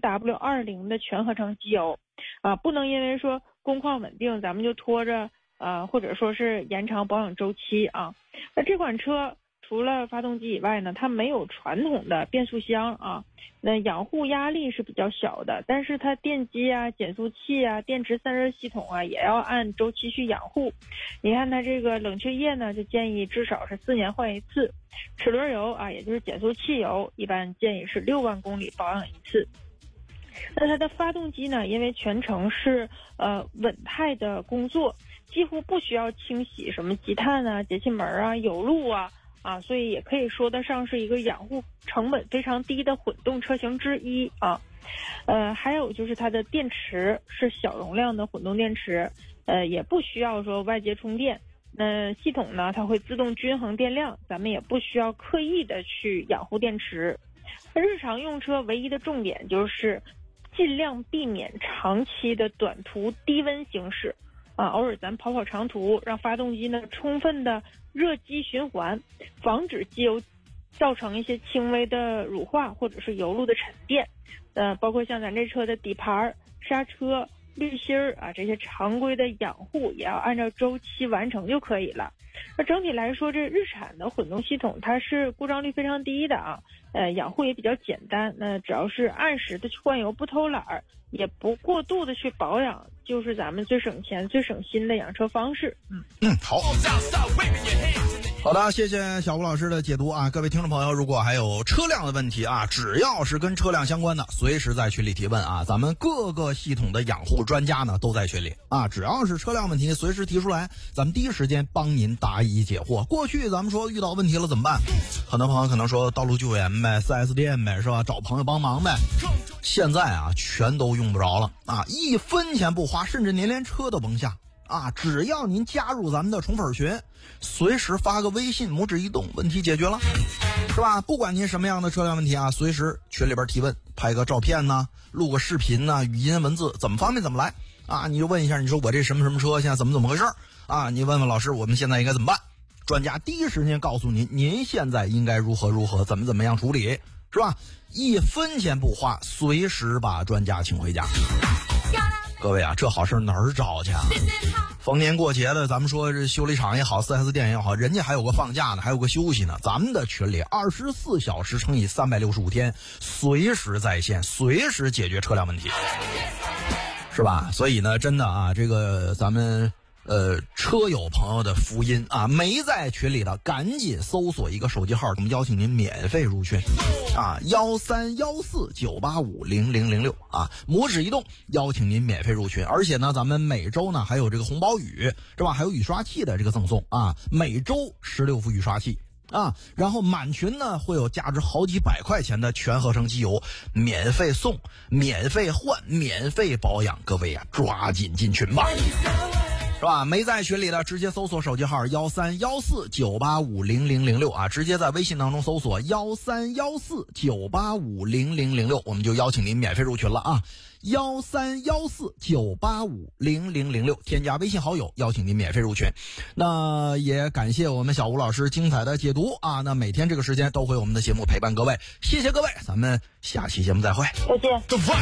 0W20的全合成机油啊，不能因为说工况稳定咱们就拖着或者说是延长保养周期啊。那这款车除了发动机以外呢，它没有传统的变速箱啊，那养护压力是比较小的，但是它电机啊、减速器啊、电池散热系统啊也要按周期去养护。你看它这个冷却液呢，就建议至少是4年换一次，齿轮油啊，也就是减速器油，一般建议是6万公里保养一次。那它的发动机呢，因为全程是稳态的工作，几乎不需要清洗什么积碳啊、节气门啊、油路啊，所以也可以说得上是一个养护成本非常低的混动车型之一啊。还有就是它的电池是小容量的混动电池，也不需要说外接充电。那系统呢，它会自动均衡电量，咱们也不需要刻意的去养护电池。日常用车唯一的重点就是尽量避免长期的短途低温行驶啊，偶尔咱跑长途，让发动机呢充分的热机循环，防止机油造成一些轻微的乳化或者是油路的沉淀。包括像咱这车的底盘、刹车、滤芯啊，这些常规的养护也要按照周期完成就可以了。那整体来说，这日产的混动系统它是故障率非常低的啊，养护也比较简单。那只要是按时的去换油，不偷懒儿，也不过度的去保养，就是咱们最省钱、最省心的养车方式。 好。好的，谢谢小吴老师的解读啊！各位听众朋友，如果还有车辆的问题啊，只要是跟车辆相关的，随时在群里提问啊！咱们各个系统的养护专家呢都在群里啊，只要是车辆问题，随时提出来，咱们第一时间帮您答疑解惑。过去咱们说遇到问题了怎么办？很多朋友可能说道路救援呗，4S 店呗，是吧？找朋友帮忙呗。现在啊，全都用不着了啊，1分钱不花，甚至您连车都甭下。只要您加入咱们的宠粉群，随时发个微信，拇指一动，问题解决了，是吧？不管您什么样的车辆问题啊，随时群里边提问，拍个照片呢，录个视频呢，语音文字怎么方便怎么来啊！你就问一下，你说我这什么车现在怎么回事啊？你问问老师，我们现在应该怎么办？专家第一时间告诉您，您现在应该如何怎么样处理，是吧？1分钱不花，随时把专家请回家。各位啊，这好事哪儿找去啊？逢年过节的，咱们说这修理厂也好， 4S 店也好，人家还有个放假呢，还有个休息呢。咱们的群里24小时乘以365天，随时在线，随时解决车辆问题，是吧？所以呢，真的啊，这个咱们车友朋友的福音啊，没在群里的赶紧搜索一个手机号，我们邀请您免费入群啊，1314985000啊，拇指一动邀请您免费入群。而且呢，咱们每周呢还有这个红包雨，是吧？还有雨刷器的这个赠送啊，每周16副雨刷器啊，然后满群呢会有价值好几百块钱的全合成机油免费送、免费换、免费保养。各位啊，抓紧进群吧，是吧？没在群里的直接搜索手机号131498500006啊，直接在微信当中搜索131498500006，我们就邀请您免费入群了啊。131498500006，添加微信好友，邀请您免费入群。那也感谢我们小吴老师精彩的解读啊！那每天这个时间都会有我们的节目陪伴各位，谢谢各位，咱们下期节目再会， 再见。